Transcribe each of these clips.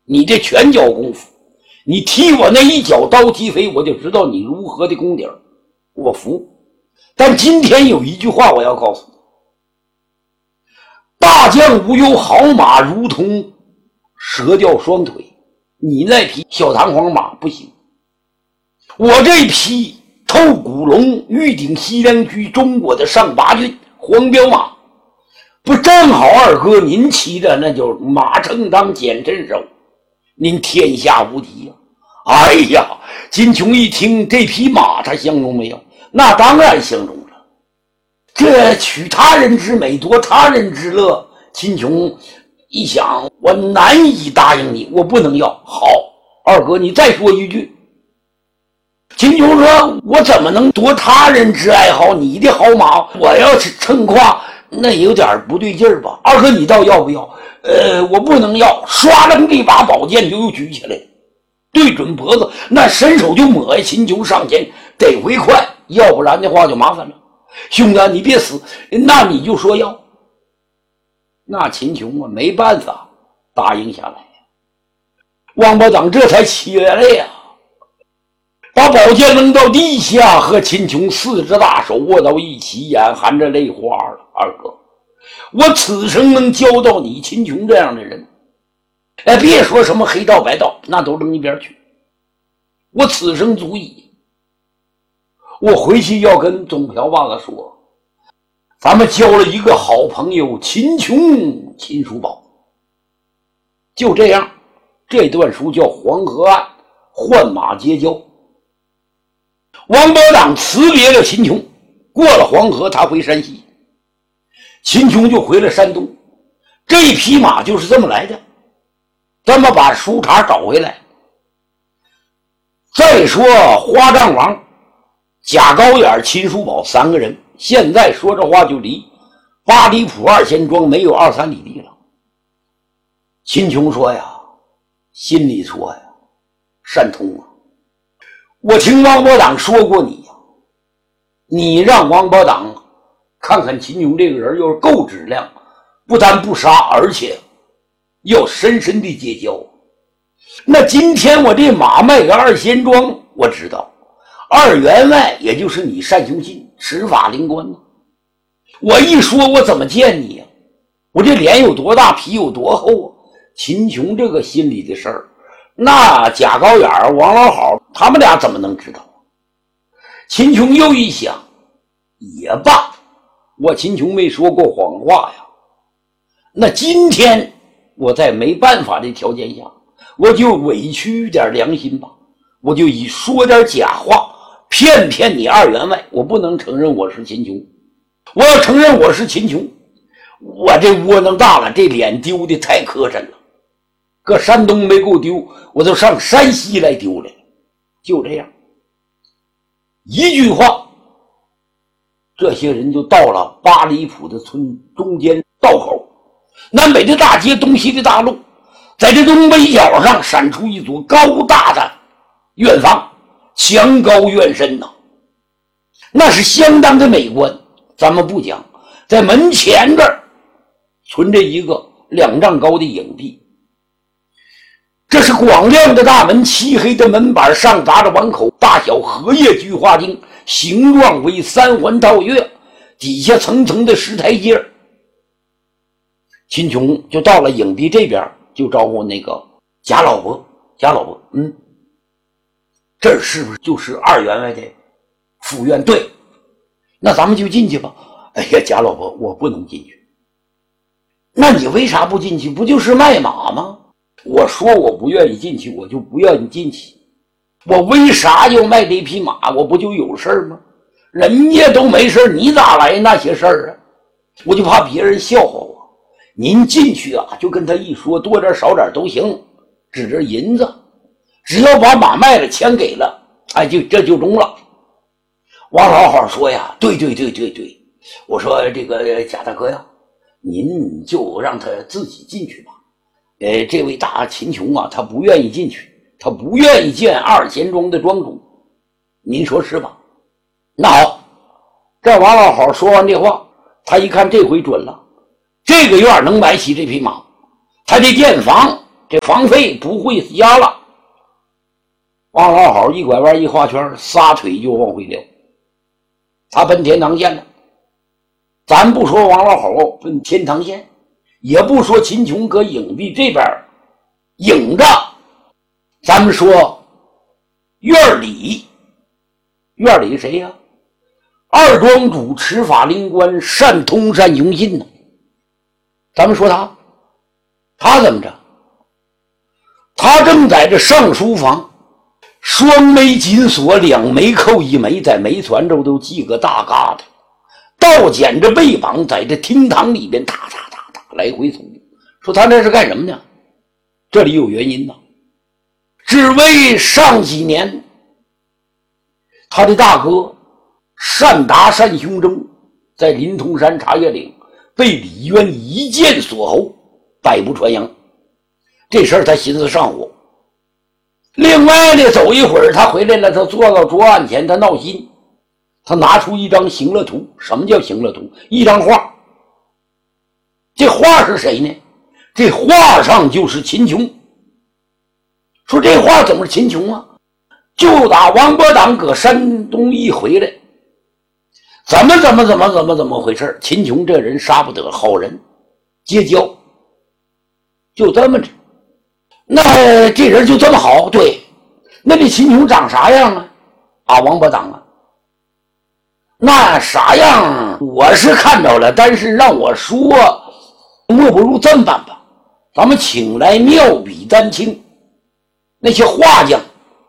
你这拳脚功夫，你踢我那一脚刀踢飞，我就知道你如何的功底儿，我服。但今天有一句话我要告诉你，大将无忧好马如同折掉双腿，你那匹小弹簧马不行。我这匹透骨龙玉鼎西凉区中国的上八郡黄骠马，不正好二哥您骑着那就马正当简身手，您天下无敌呀！哎呀，金琼一听这匹马他相中没有？那当然相中了。这取他人之美夺他人之乐，秦琼一想，我难以答应你，我不能要。好，二哥你再说一句。秦琼说，我怎么能夺他人之爱好？你的好马我要是称夸，那有点不对劲儿吧？二哥你倒要不要？我不能要。唰楞这把宝剑就又举起来，对准脖子，那伸手就抹呀。秦琼上前，得回快，要不然的话就麻烦了。兄弟你别死，那你就说要。那秦琼啊没办法答应下来。王八党这才起来了呀，把宝剑扔到地下，和秦琼四只大手握到一起，眼含着泪花了。二哥，我此生能交到你秦琼这样的人，别说什么黑道白道，那都扔一边去，我此生足矣。我回去要跟总瓢把子说，咱们交了一个好朋友秦琼秦叔宝。就这样，这段书叫黄河岸换马结交。王保党辞别了秦琼，过了黄河他回山西，秦琼就回了山东。这匹马就是这么来的，咱们把书茬找回来。再说花丈王贾高眼秦叔宝三个人，现在说这话就离八里铺二贤庄没有2-3里地了。秦琼说呀，心里说呀，单通啊，我听王保党说过你呀，你让王保党看看秦琼这个人要是够质量，不但不杀，而且要深深的结交。那今天我这马卖给二贤庄，我知道二员外也就是你单雄信执法灵官呢。我一说我怎么见你呀？我这脸有多大，皮有多厚啊？秦琼这个心里的事儿，那贾高远王老好他们俩怎么能知道？秦琼又一想，也罢，我秦琼没说过谎话呀。那今天我在没办法的条件下，我就委屈点良心吧，我就以说点假话骗骗你二员外。我不能承认我是秦琼，我要承认我是秦琼，我这窝囊大了，这脸丢的太磕碜了。搁山东没够丢，我就上山西来丢来了。就这样一句话，这些人就到了八里铺的村中间道口，南北的大街，东西的大路，在这东北角上闪出一座高大的院房，墙高院深呐，那是相当的美观。咱们不讲，在门前这儿存着一个2丈高的影壁，这是广亮的大门，漆黑的门板上砸着碗口，大小荷叶菊花钉，形状为3环套月，底下层层的石台阶。秦琼就到了影壁这边，就招呼那个贾老伯，贾老伯，这是不是就是二员外的府院？对，那咱们就进去吧。哎呀，贾老伯，我不能进去。那你为啥不进去？不就是卖马吗？我说我不愿意进去，我就不愿意进去。我为啥要卖这匹马？我不就有事吗？人家都没事，你咋来那些事儿啊？我就怕别人笑话我。您进去啊，就跟他一说，多点少点都行，指着银子，只要把马卖了，钱给了，这就中了。王老好说呀，对，我说这个贾大哥呀，您就让他自己进去吧。这位大秦琼啊，他不愿意进去，他不愿意见二贤庄的庄主，您说是吧？那好，这王老好说完这话，他一看这回准了，这个院能买起这匹马，他这店房这房费不会加了。王老好一拐弯一画圈，撒腿就往回溜，他奔天堂县了。咱不说王老好奔天堂县，也不说秦琼搁影壁这边影着，咱们说院里谁呀？二庄主持法灵官单通单雄信呢？咱们说他怎么着？他正在这上书房，双眉紧锁，两眉扣一眉，在眉攒着都系个大疙瘩，倒剪着背膀，在这厅堂里边哒来回走。说他这是干什么呢？这里有原因呢，只为上几年他的大哥单达单雄征在临潼山茶叶岭被李渊一箭锁喉，百步穿杨，这事儿他寻思上火。另外呢，走一会儿他回来了，他坐到桌案前，他闹心，他拿出一张行乐图。什么叫行乐图？一张画。这画是谁呢？这画上就是秦琼。说这画怎么是秦琼啊？就打王伯党搁山东一回来，怎么回事？秦琼这人杀不得，好人结交，就这么着。那这人就这么好？对。那这秦琼长啥样啊？王伯党啊，那啥样我是看着了，但是让我说，莫不如这么办吧，咱们请来妙笔丹青那些画匠，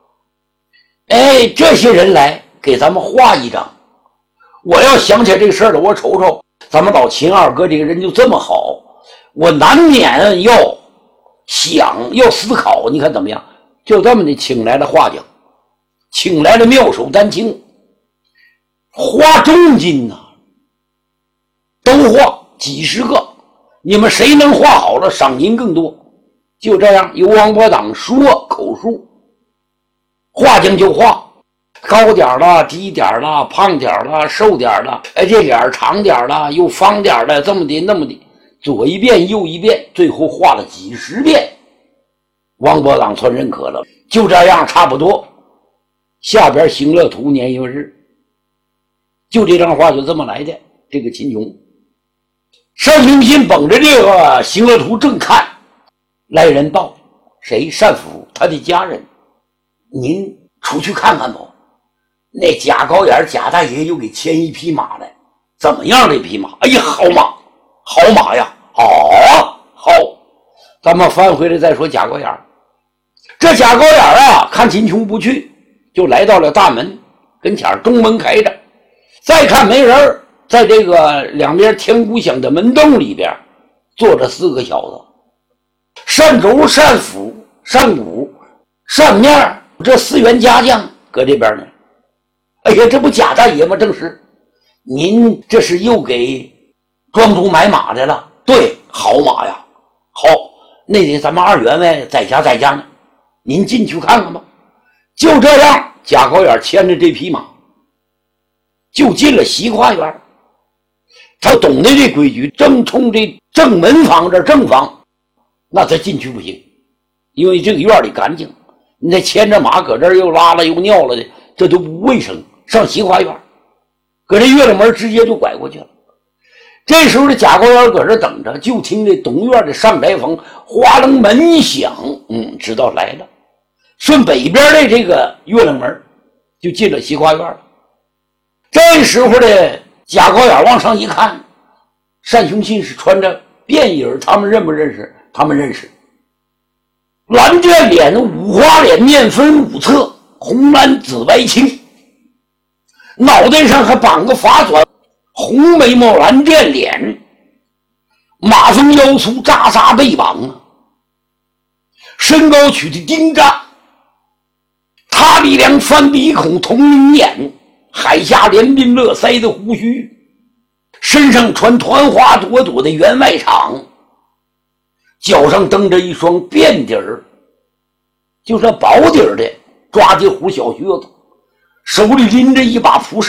这些人来给咱们画一张。我要想起来这个事儿了，我瞅瞅咱们老秦二哥这个人就这么好，我难免要思考，你看怎么样？就这么的请来了画匠，请来了妙手丹青，花重金呐，都画几十个，你们谁能画好了，赏银更多。就这样，由王伯党说口述，画匠就画，高点了，低点了，胖点了，瘦点了，这脸长点了，又方点了，这么的那么的，左一遍右一遍，最后画了几十遍。王伯党算认可了。就这样差不多，下边行乐图年月日，就这张画就这么来的。这个秦琼单雄信捧着这个行乐图正看，来人报，谁？单府他的家人，您出去看看吧。那贾高眼贾大爷又给牵一匹马来，怎么样？这匹马，哎呀，好马，好马呀！好，咱们翻回来再说贾高眼。这贾高眼啊，看秦琼不去，就来到了大门跟前，东门开着，再看没人，在这个两边天鼓响的门洞里边坐着4个小子，单轴、单斧、单鼓、单面，这4员家将搁这边呢。哎呀，这不贾大爷吗？正是。您这是又给庄主买马来了？对，好马呀，好，那得咱们2员外在家呢，您进去看看吧。就这样，贾高眼牵着这匹马就进了西花园。他懂得这规矩，正冲这正门房这正房，那他进去不行，因为这个院里干净，你再牵着马搁这儿又拉了又尿了的，这都不卫生。上西花园，搁这月亮门直接就拐过去了。这时候的贾高眼搁这等着，就听这东院的上宅房哗楞门响，知道来了。顺北边的这个月亮门就进了西花园了。这时候的贾高眼往上一看，单雄信是穿着便衣，他们认不认识？他们认识。蓝颯脸，五花脸，面分5侧，红蓝紫白青，脑袋上还绑个发卷，红眉毛蓝颯脸，马蜂腰粗，扎扎背膀啊，身高取的丁扎，塌鼻梁，翻鼻孔，铜铃眼，海下连鬓乐腮的胡须，身上穿团花朵朵的员外裳，脚上蹬着一双便底儿，就是薄底儿的抓地虎小靴子，手里拎着一把蒲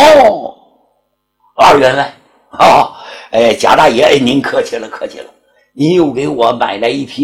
扇。2员外贾大爷，您客气了。 你又给我买来一匹